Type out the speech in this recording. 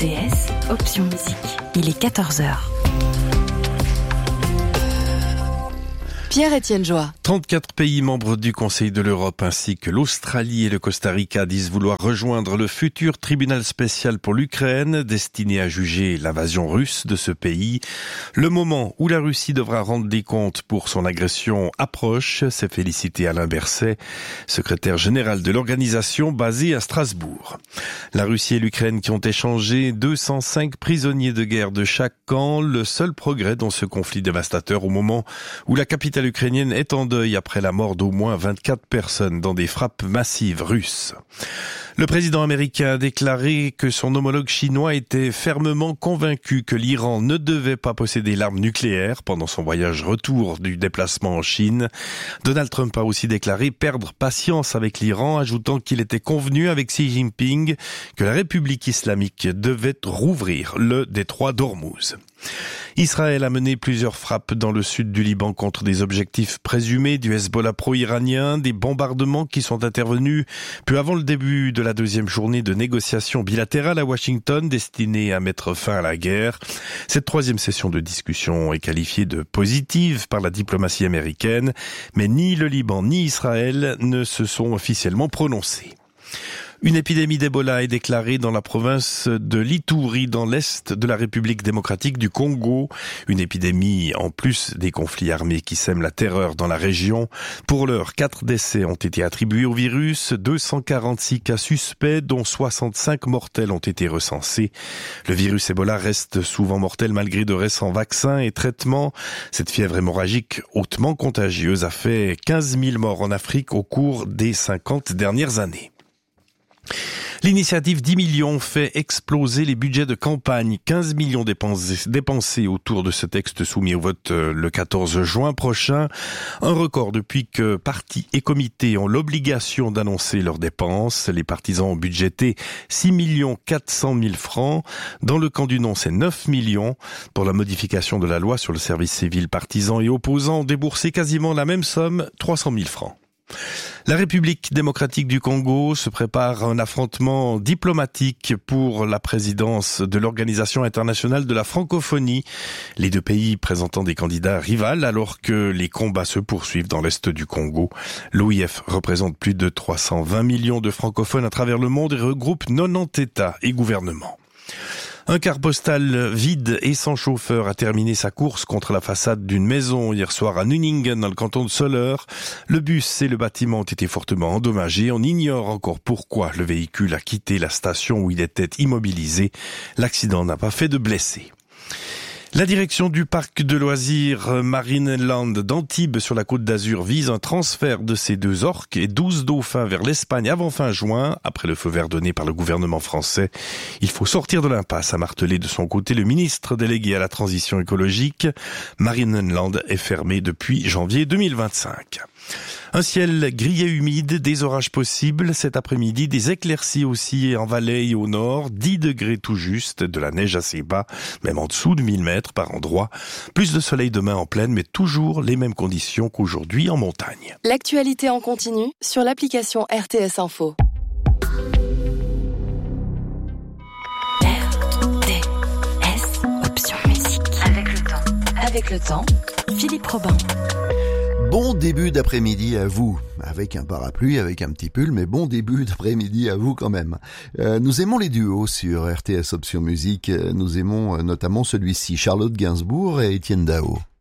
RTS, option musique. Il est 14h. Pierre-Étienne Joie. 34 pays membres du Conseil de l'Europe ainsi que l'Australie et le Costa Rica disent vouloir rejoindre le futur tribunal spécial pour l'Ukraine destiné à juger l'invasion russe de ce pays. Le moment où la Russie devra rendre des comptes pour son agression approche, s'est félicité Alain Berset, secrétaire général de l'organisation basée à Strasbourg. La Russie et l'Ukraine qui ont échangé 205 prisonniers de guerre de chaque camp, le seul progrès dans ce conflit dévastateur au moment où la capitale ukrainienne est en deuil après la mort d'au moins 24 personnes dans des frappes massives russes. Le président américain a déclaré que son homologue chinois était fermement convaincu que l'Iran ne devait pas posséder l'arme nucléaire pendant son voyage retour du déplacement en Chine. Donald Trump a aussi déclaré perdre patience avec l'Iran, ajoutant qu'il était convenu avec Xi Jinping que la République islamique devait rouvrir le détroit d'Ormuz. Israël a mené plusieurs frappes dans le sud du Liban contre des objectifs présumés du Hezbollah pro-iranien, des bombardements qui sont intervenus peu avant le début de la deuxième journée de négociations bilatérales à Washington destinées à mettre fin à la guerre. Cette troisième session de discussion est qualifiée de positive par la diplomatie américaine, mais ni le Liban ni Israël ne se sont officiellement prononcés. Une épidémie d'Ebola est déclarée dans la province de l'Ituri, dans l'est de la République démocratique du Congo. Une épidémie en plus des conflits armés qui sèment la terreur dans la région. Pour l'heure, 4 décès ont été attribués au virus, 246 cas suspects, dont 65 mortels ont été recensés. Le virus Ebola reste souvent mortel malgré de récents vaccins et traitements. Cette fièvre hémorragique hautement contagieuse a fait 15 000 morts en Afrique au cours des 50 dernières années. L'initiative 10 millions fait exploser les budgets de campagne. 15 millions dépensés autour de ce texte soumis au vote le 14 juin prochain. Un record depuis que partis et comités ont l'obligation d'annoncer leurs dépenses. Les partisans ont budgété 6 400 000 francs. Dans le camp du non, c'est 9 millions. Pour la modification de la loi sur le service civil, partisans et opposants ont déboursé quasiment la même somme, 300 000 francs. La République démocratique du Congo se prépare à un affrontement diplomatique pour la présidence de l'Organisation internationale de la francophonie. Les deux pays présentant des candidats rivales alors que les combats se poursuivent dans l'est du Congo. L'OIF représente plus de 320 millions de francophones à travers le monde et regroupe 90 États et gouvernements. Un car postal vide et sans chauffeur a terminé sa course contre la façade d'une maison hier soir à Nuningen dans le canton de Soleure. Le bus et le bâtiment ont été fortement endommagés. On ignore encore pourquoi le véhicule a quitté la station où il était immobilisé. L'accident n'a pas fait de blessés. La direction du parc de loisirs Marineland d'Antibes sur la Côte d'Azur vise un transfert de ces 2 orques et 12 dauphins vers l'Espagne avant fin juin, après le feu vert donné par le gouvernement français. Il faut sortir de l'impasse, a martelé de son côté le ministre délégué à la transition écologique. Marineland est fermé depuis janvier 2025. Un ciel gris et humide, des orages possibles cet après-midi, des éclaircies aussi en Valais et au nord, 10 degrés tout juste, de la neige assez bas, même en dessous de 1000 mètres par endroit. Plus de soleil demain en plaine, mais toujours les mêmes conditions qu'aujourd'hui en montagne. L'actualité en continu sur l'application RTS Info. RTS, option musique. Avec le temps, Philippe Robin. Bon début d'après-midi à vous, avec un parapluie, avec un petit pull, mais bon début d'après-midi à vous quand même. Nous aimons les duos sur RTS Option Musique, nous aimons notamment celui-ci, Charlotte Gainsbourg et Étienne Dao.